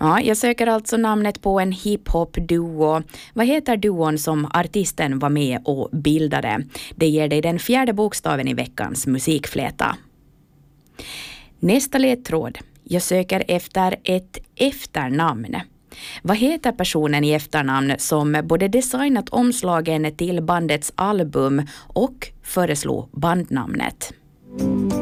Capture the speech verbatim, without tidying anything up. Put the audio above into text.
Ja, jag söker alltså namnet på en hiphop-duo. Vad heter duon som artisten var med och bildade? Det ger dig den fjärde bokstaven i veckans musikfläta. Nästa ledtråd. Jag söker efter ett efternamn. Vad heter personen i efternamn som både designat omslagen till bandets album och föreslog bandnamnet?